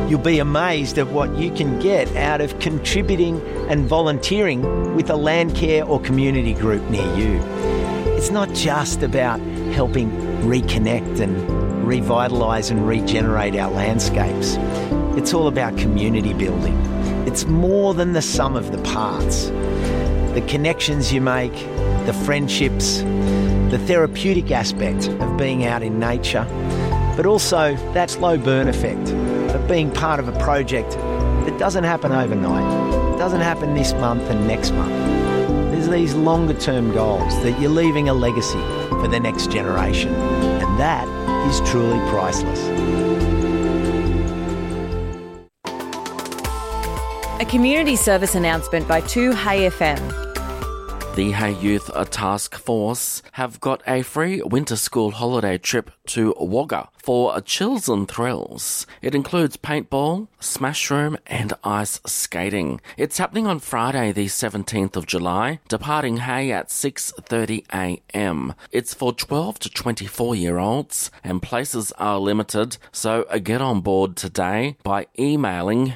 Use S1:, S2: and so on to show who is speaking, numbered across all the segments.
S1: You'll be amazed at what you can get out of contributing and volunteering with a Landcare or community group near you. It's not just about helping reconnect and revitalise and regenerate our landscapes. It's all about community building. It's more than the sum of the parts. The connections you make, the friendships, the therapeutic aspect of being out in nature, but also that slow burn effect of being part of a project that doesn't happen overnight. It doesn't happen this month and next month. There's these longer term goals that you're leaving a legacy for the next generation, and that is truly priceless.
S2: A community service announcement by 2Hey FM.
S3: The Hey Youth Task Force have got a free winter school holiday trip to Wagga for chills and thrills. It includes paintball, smash room and ice skating. It's happening on Friday the 17th of July, departing Hey at 6:30am. It's for 12 to 24-year-olds and places are limited, so get on board today by emailing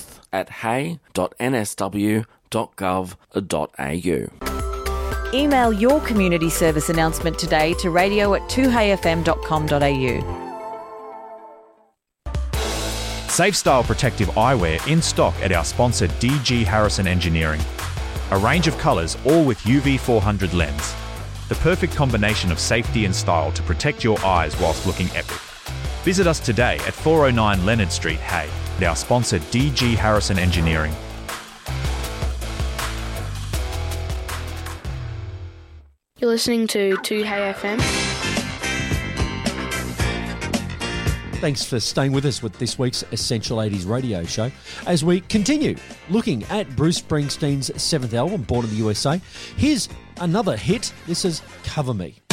S3: youth@hey.nsw.gov.au.
S2: Email your community service announcement today to radio@2heyfm.com.au.
S4: Safe Style protective eyewear in stock at our sponsor DG Harrison Engineering. A range of colours, all with UV 400 lens. The perfect combination of safety and style to protect your eyes whilst looking epic. Visit us today at 409 Leonard Street, Hay, at our sponsor DG Harrison Engineering.
S5: You're listening to 2Hey FM.
S6: Thanks for staying with us with this week's Essential 80s radio show as we continue looking at Bruce Springsteen's 7th album, Born in the USA. Here's another hit. This is Cover Me.